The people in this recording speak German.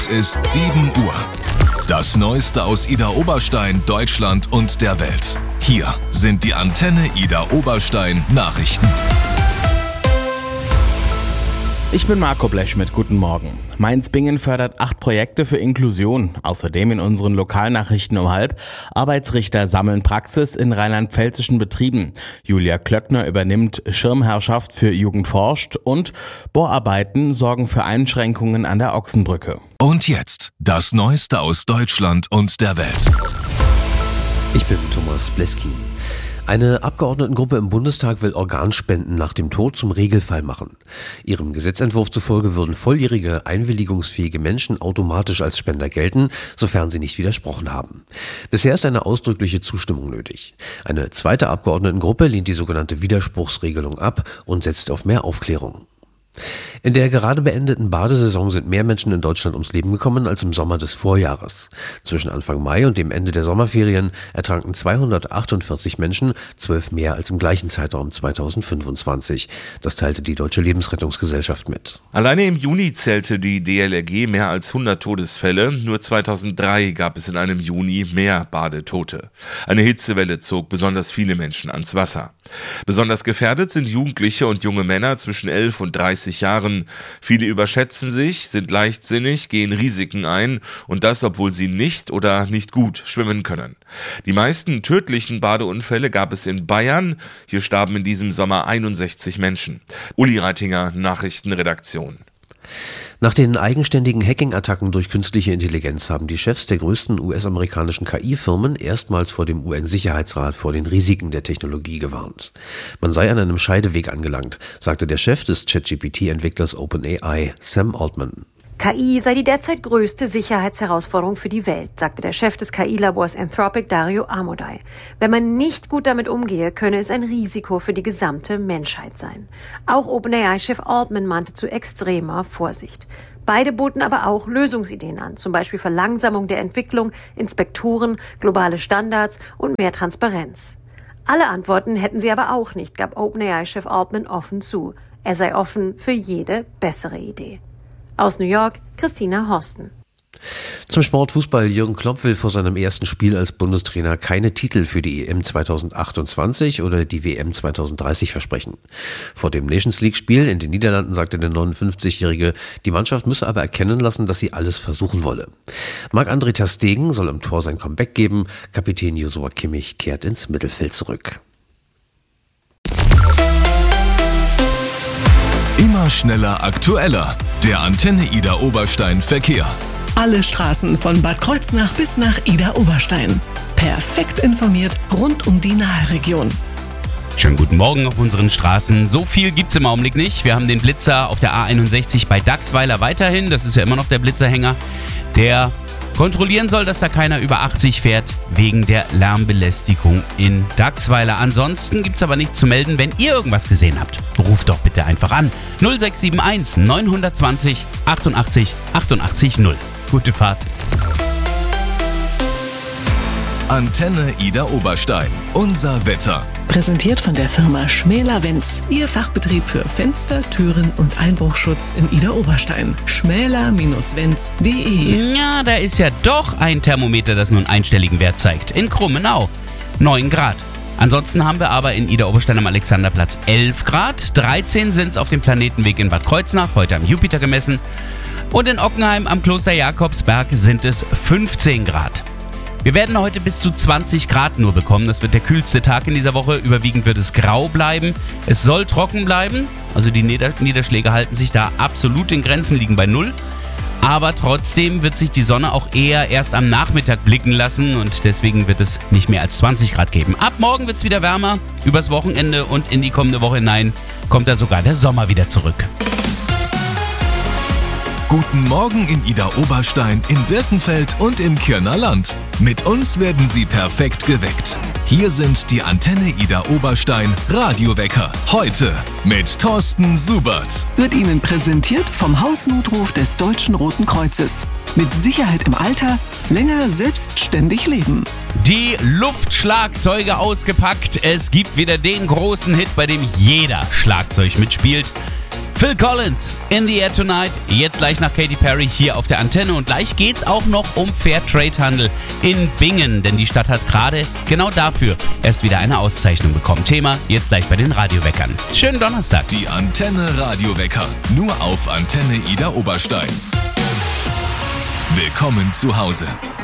Es ist 7 Uhr. Das Neueste aus Ida Oberstein, Deutschland und der Welt. Hier sind die Antenne Ida Oberstein Nachrichten. Ich bin Marco Blechschmidt, guten Morgen. Mainz-Bingen fördert 8 Projekte für Inklusion. Außerdem in unseren Lokalnachrichten um 12:30 Arbeitsrichter sammeln Praxis in rheinland-pfälzischen Betrieben. Julia Klöckner übernimmt Schirmherrschaft für Jugend forscht und Bohrarbeiten sorgen für Einschränkungen an der Ochsenbrücke. Und jetzt das Neueste aus Deutschland und der Welt. Ich bin Thomas Bleski. Eine Abgeordnetengruppe im Bundestag will Organspenden nach dem Tod zum Regelfall machen. Ihrem Gesetzentwurf zufolge würden volljährige, einwilligungsfähige Menschen automatisch als Spender gelten, sofern sie nicht widersprochen haben. Bisher ist eine ausdrückliche Zustimmung nötig. Eine zweite Abgeordnetengruppe lehnt die sogenannte Widerspruchsregelung ab und setzt auf mehr Aufklärung. In der gerade beendeten Badesaison sind mehr Menschen in Deutschland ums Leben gekommen als im Sommer des Vorjahres. Zwischen Anfang Mai und dem Ende der Sommerferien ertranken 248 Menschen, 12 mehr als im gleichen Zeitraum 2025. Das teilte die Deutsche Lebensrettungsgesellschaft mit. Alleine im Juni zählte die DLRG mehr als 100 Todesfälle. Nur 2003 gab es in einem Juni mehr Badetote. Eine Hitzewelle zog besonders viele Menschen ans Wasser. Besonders gefährdet sind Jugendliche und junge Männer zwischen 11 und 30 Jahren. Viele überschätzen sich, sind leichtsinnig, gehen Risiken ein und das, obwohl sie nicht oder nicht gut schwimmen können. Die meisten tödlichen Badeunfälle gab es in Bayern. Hier starben in diesem Sommer 61 Menschen. Uli Reitinger, Nachrichtenredaktion. Nach den eigenständigen Hacking-Attacken durch künstliche Intelligenz haben die Chefs der größten US-amerikanischen KI-Firmen erstmals vor dem UN-Sicherheitsrat vor den Risiken der Technologie gewarnt. Man sei an einem Scheideweg angelangt, sagte der Chef des ChatGPT-Entwicklers OpenAI, Sam Altman. KI sei die derzeit größte Sicherheitsherausforderung für die Welt, sagte der Chef des KI-Labors Anthropic, Dario Amodei. Wenn man nicht gut damit umgehe, könne es ein Risiko für die gesamte Menschheit sein. Auch OpenAI-Chef Altman mahnte zu extremer Vorsicht. Beide boten aber auch Lösungsideen an, zum Beispiel Verlangsamung der Entwicklung, Inspektoren, globale Standards und mehr Transparenz. Alle Antworten hätten sie aber auch nicht, gab OpenAI-Chef Altman offen zu. Er sei offen für jede bessere Idee. Aus New York, Christina Horsten. Zum Sport Fußball. Jürgen Klopp will vor seinem ersten Spiel als Bundestrainer keine Titel für die EM 2028 oder die WM 2030 versprechen. Vor dem Nations League-Spiel in den Niederlanden sagte der 59-Jährige, die Mannschaft müsse aber erkennen lassen, dass sie alles versuchen wolle. Marc-André ter Stegen soll im Tor sein Comeback geben. Kapitän Joshua Kimmich kehrt ins Mittelfeld zurück. Immer schneller, aktueller. Der Antenne Ida Oberstein Verkehr. Alle Straßen von Bad Kreuznach bis nach Ida Oberstein. Perfekt informiert rund um die Nahe-Region. Schönen guten Morgen auf unseren Straßen. So viel gibt's im Augenblick nicht. Wir haben den Blitzer auf der A61 bei Dachsweiler weiterhin. Das ist ja immer noch der Blitzerhänger, der kontrollieren soll, dass da keiner über 80 fährt, wegen der Lärmbelästigung in Dachsweiler. Ansonsten gibt's aber nichts zu melden. Wenn ihr irgendwas gesehen habt, ruft doch bitte einfach an. 0671 920 88 88 0. Gute Fahrt. Antenne Ida Oberstein. Unser Wetter. Präsentiert von der Firma Schmäler-Wenz. Ihr Fachbetrieb für Fenster, Türen und Einbruchschutz in Ida Oberstein. schmäler-wenz.de. Ja, da ist ja doch ein Thermometer, das nur einen einstelligen Wert zeigt. In Krummenau 9 Grad. Ansonsten haben wir aber in Ida Oberstein am Alexanderplatz 11 Grad. 13 sind es auf dem Planetenweg in Bad Kreuznach, heute am Jupiter gemessen. Und in Ockenheim am Kloster Jakobsberg sind es 15 Grad. Wir werden heute bis zu 20 Grad nur bekommen. Das wird der kühlste Tag in dieser Woche. Überwiegend wird es grau bleiben. Es soll trocken bleiben. Also die Niederschläge halten sich da absolut in Grenzen, liegen bei 0. Aber trotzdem wird sich die Sonne auch eher erst am Nachmittag blicken lassen. Und deswegen wird es nicht mehr als 20 Grad geben. Ab morgen wird es wieder wärmer. Übers Wochenende und in die kommende Woche hinein kommt da sogar der Sommer wieder zurück. Guten Morgen in Ida Oberstein, in Birkenfeld und im Kirner Land. Mit uns werden Sie perfekt geweckt. Hier sind die Antenne Ida Oberstein Radiowecker. Heute mit Thorsten Subert. Wird Ihnen präsentiert vom Hausnotruf des Deutschen Roten Kreuzes. Mit Sicherheit im Alter, länger selbstständig leben. Die Luftschlagzeuge ausgepackt. Es gibt wieder den großen Hit, bei dem jeder Schlagzeug mitspielt. Phil Collins, In the Air Tonight, jetzt gleich nach Katy Perry hier auf der Antenne und gleich geht's auch noch um Fairtrade-Handel in Bingen, denn die Stadt hat gerade genau dafür erst wieder eine Auszeichnung bekommen. Thema jetzt gleich bei den Radioweckern. Schönen Donnerstag. Die Antenne Radiowecker, nur auf Antenne Ida Oberstein. Willkommen zu Hause.